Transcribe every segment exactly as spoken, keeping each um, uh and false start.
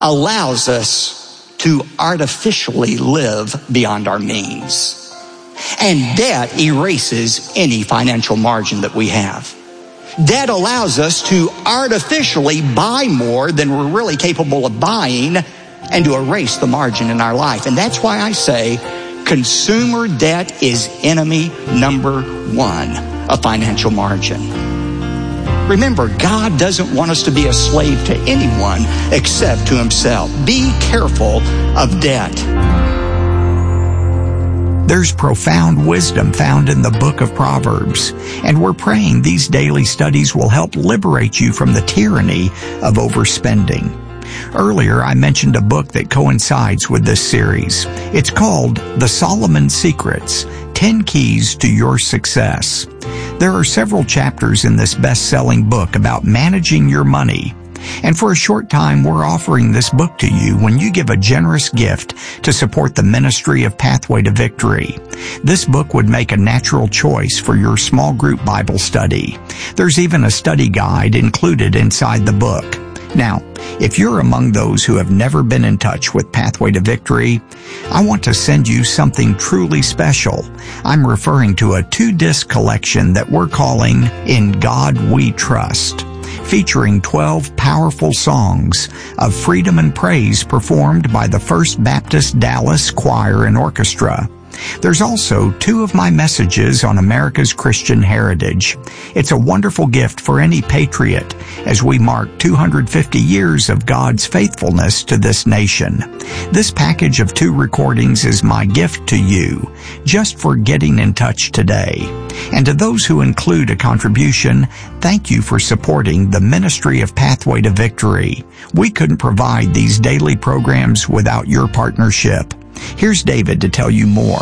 allows us to artificially live beyond our means. And debt erases any financial margin that we have. Debt allows us to artificially buy more than we're really capable of buying and to erase the margin in our life. And that's why I say consumer debt is enemy number one of financial margin. Remember, God doesn't want us to be a slave to anyone except to himself. Be careful of debt. There's profound wisdom found in the book of Proverbs, and we're praying these daily studies will help liberate you from the tyranny of overspending. Earlier, I mentioned a book that coincides with this series. It's called The Solomon Secrets, ten Keys to Your Success. There are several chapters in this best-selling book about managing your money. And for a short time, we're offering this book to you when you give a generous gift to support the ministry of Pathway to Victory. This book would make a natural choice for your small group Bible study. There's even a study guide included inside the book. Now, if you're among those who have never been in touch with Pathway to Victory, I want to send you something truly special. I'm referring to a two-disc collection that we're calling In God We Trust, featuring twelve powerful songs of freedom and praise performed by the First Baptist Dallas Choir and Orchestra. There's also two of my messages on America's Christian heritage. It's a wonderful gift for any patriot as we mark two hundred fifty years of God's faithfulness to this nation. This package of two recordings is my gift to you, just for getting in touch today. And to those who include a contribution, thank you for supporting the ministry of Pathway to Victory. We couldn't provide these daily programs without your partnership. Here's David to tell you more.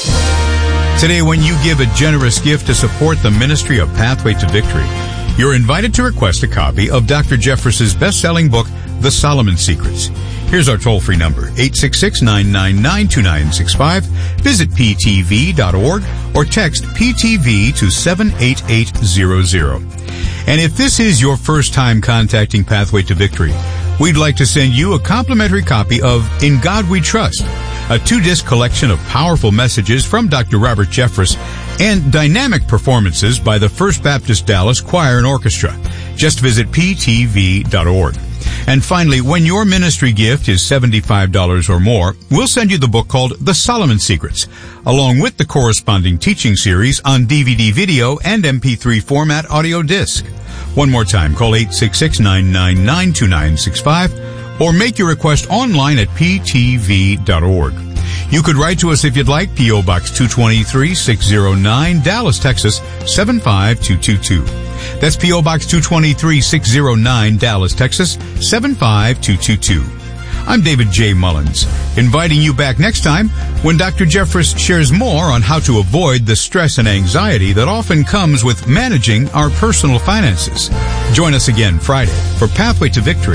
Today, when you give a generous gift to support the ministry of Pathway to Victory, you're invited to request a copy of Doctor Jeffress's best-selling book, The Solomon Secrets. Here's our toll-free number, eight six six, nine nine nine, two nine six five. Visit P T V dot org or text P T V to seven eight eight zero zero. And if this is your first time contacting Pathway to Victory, we'd like to send you a complimentary copy of In God We Trust, a two-disc collection of powerful messages from Doctor Robert Jeffress and dynamic performances by the First Baptist Dallas Choir and Orchestra. Just visit P T V dot org. And finally, when your ministry gift is seventy-five dollars or more, we'll send you the book called The Solomon Secrets, along with the corresponding teaching series on D V D video and M P three format audio disc. One more time, call eight six six, nine nine nine, two nine six five or make your request online at P T V dot org. You could write to us if you'd like, P O Box two twenty-three, six oh nine, Dallas, Texas, seven five two two two. That's P O Box two twenty-three, six oh nine, Dallas, Texas, seven five two two two. I'm David J. Mullins, inviting you back next time when Doctor Jeffress shares more on how to avoid the stress and anxiety that often comes with managing our personal finances. Join us again Friday for Pathway to Victory.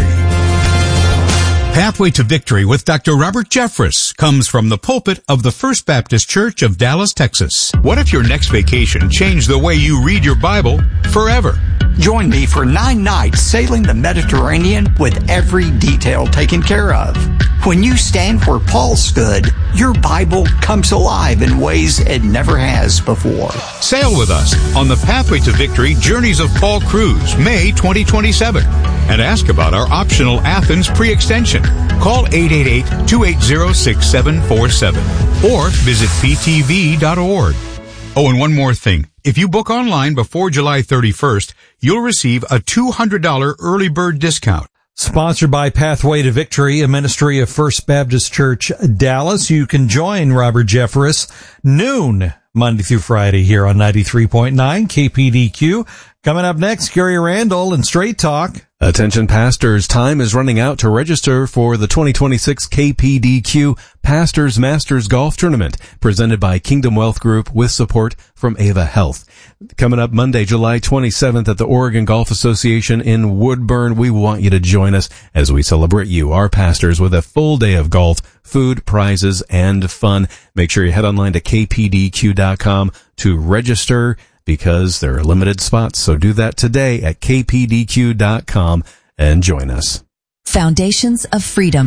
Pathway to Victory with Doctor Robert Jeffress comes from the pulpit of the First Baptist Church of Dallas, Texas. What if your next vacation changed the way you read your Bible forever? Join me for nine nights sailing the Mediterranean with every detail taken care of. When you stand where Paul stood, your Bible comes alive in ways it never has before. Sail with us on the Pathway to Victory Journeys of Paul Cruise, May twenty twenty-seven. And ask about our optional Athens pre-extension. Call eight eight eight, two eight zero, six seven four seven or visit P T V dot org. Oh, and one more thing. If you book online before July thirty-first, you'll receive a two hundred dollars early bird discount. Sponsored by Pathway to Victory, a ministry of First Baptist Church, Dallas. You can join Robert Jeffress noon, Monday through Friday here on ninety-three point nine K P D Q. Coming up next, Gary Randall and Straight Talk. Attention pastors, time is running out to register for the twenty twenty-six K P D Q Pastors Masters Golf Tournament, presented by Kingdom Wealth Group with support from Ava Health. Coming up Monday, July twenty-seventh at the Oregon Golf Association in Woodburn. We want you to join us as we celebrate you, our pastors, with a full day of golf, food, prizes, and fun. Make sure you head online to K P D Q dot com to register, because there are limited spots. So do that today at K P D Q dot com and join us. Foundations of Freedom.